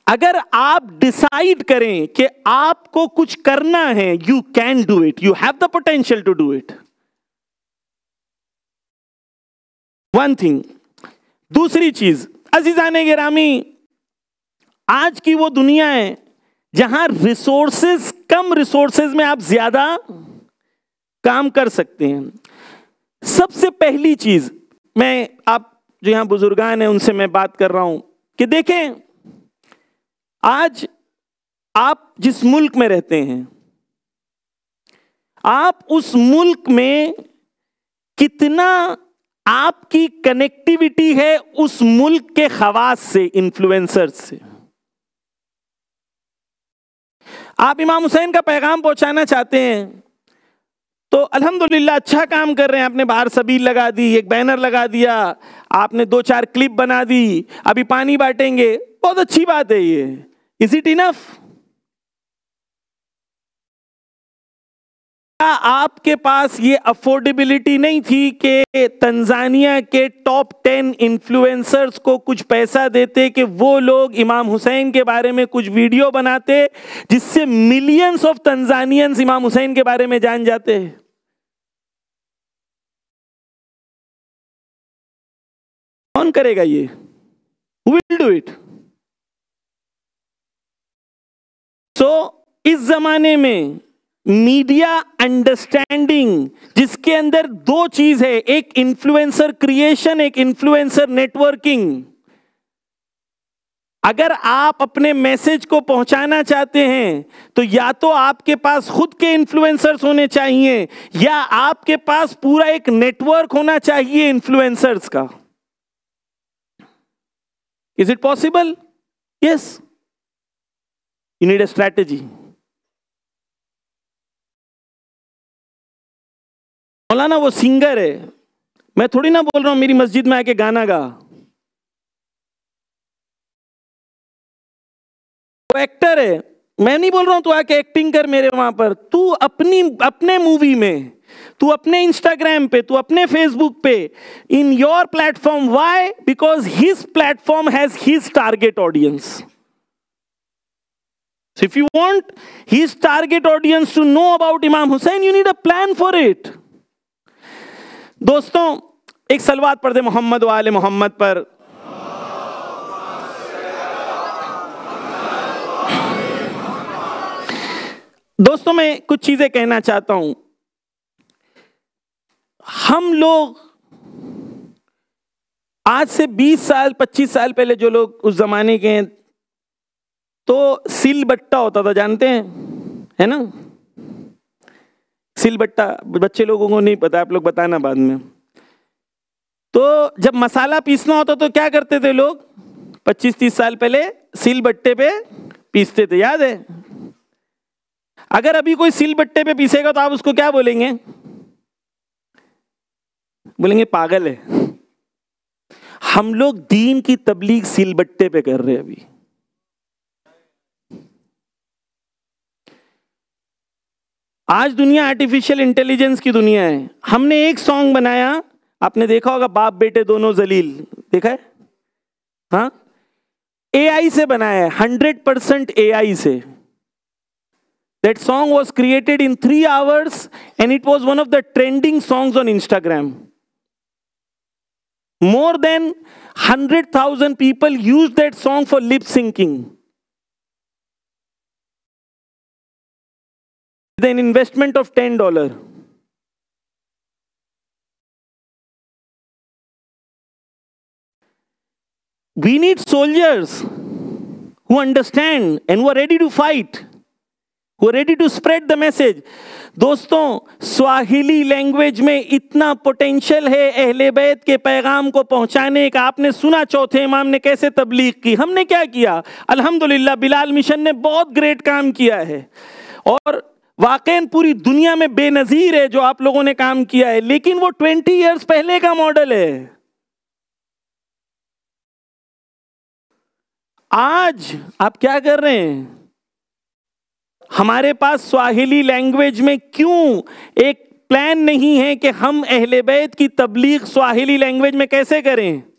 अगर आप डिसाइड करें कि आपको कुछ करना है, you can do it, you have the potential to do it. One thing. दूसरी चीज, अजीजाने गिरामी, आज की वो दुनिया है जहां रिसोर्सेज, कम रिसोर्सेज में आप ज्यादा काम कर सकते हैं। सबसे पहली चीज, मैं आप जो यहां बुजुर्गान हैं उनसे मैं बात कर रहा हूं कि देखें, आज आप जिस मुल्क में रहते हैं, आप उस मुल्क में कितना आपकी कनेक्टिविटी है उस मुल्क के खवास से, इन्फ्लुएंसर्स से। आप इमाम हुसैन का पैगाम पहुंचाना चाहते हैं तो अल्हम्दुलिल्लाह अच्छा काम कर रहे हैं। आपने बाहर सबील लगा दी, एक बैनर लगा दिया, आपने 2-4 क्लिप बना दी, अभी पानी बांटेंगे, बहुत अच्छी बात है ये। Is it enough? आपके पास ये अफोर्डेबिलिटी नहीं थी कि तंजानिया के टॉप 10 इन्फ्लुएंसर्स को कुछ पैसा देते कि वो लोग इमाम हुसैन के बारे में कुछ वीडियो बनाते जिससे मिलियंस ऑफ तंजानियंस इमाम हुसैन के बारे में जान जाते? कौन करेगा ये? Who will do it? सो इस जमाने में मीडिया अंडरस्टैंडिंग, जिसके अंदर 2 चीज है, एक इन्फ्लुएंसर क्रिएशन, एक इन्फ्लुएंसर नेटवर्किंग। अगर आप अपने मैसेज को पहुंचाना चाहते हैं तो या तो आपके पास खुद के इन्फ्लुएंसर्स होने चाहिए या आपके पास पूरा एक नेटवर्क होना चाहिए इन्फ्लुएंसर्स का। Is it possible? Yes, you need a strategy. मौलाना वो सिंगर है, मैं थोड़ी ना बोल रहा हूं मेरी मस्जिद में आके गाना गा। वो एक्टर है, मैं नहीं बोल रहा हूं तू आके एक्टिंग कर मेरे वहां पर। तू अपने मूवी में, तू अपने इंस्टाग्राम पे, तू अपने फेसबुक पे, in your platform. Why? Because his platform has his target audience. So if you want his target audience to know about Imam Hussain, you need a plan for it. दोस्तों, एक सलवात पढ़ दे मोहम्मद व आले मोहम्मद पर। दोस्तों, मैं कुछ चीजें कहना चाहता हूं। हम लोग आज से 20 साल 25 साल पहले, जो लोग उस जमाने के हैं, तो सिलबट्टा होता था, जानते हैं, है ना? सिलबट्टा बच्चे लोगों को नहीं पता, आप लोग बताना बाद में। तो जब मसाला पीसना होता तो क्या करते थे लोग? 25-30 साल पहले सिलबट्टे पे पीसते थे, याद है? अगर अभी कोई सिलबट्टे पे पीसेगा तो आप उसको क्या बोलेंगे? बोलेंगे पागल है। हम लोग दीन की तबलीग सिलबट्टे पे कर रहे हैं अभी। आज दुनिया आर्टिफिशियल इंटेलिजेंस की दुनिया है। हमने एक सॉन्ग बनाया, आपने देखा होगा, बाप बेटे दोनों जलील, देखा है? हाँ, एआई से बनाया है, 100% एआई से। That song was created in 3 hours and it was one of the trending songs on Instagram. More than 100,000 people used that song for lip syncing. With an investment of $10. We need soldiers who understand and who are ready to fight, who are ready to spread the message. दोस्तों, Swahili language में इतना potential है अहले बैत के पैगाम को पहुंचाने का। आपने सुना चौथे इमाम ने कैसे तबलीग की। हमने क्या किया? अल्हम्दुलिल्लाह बिलाल मिशन ने बहुत ग्रेट काम किया है और वाकई पूरी दुनिया में बेनजीर है जो आप लोगों ने काम किया है, लेकिन वो 20 इयर्स पहले का मॉडल है। आज आप क्या कर रहे हैं? हमारे पास स्वाहिली लैंग्वेज में क्यों एक प्लान नहीं है कि हम अहले बैत की तबलीग स्वाहिली लैंग्वेज में कैसे करें?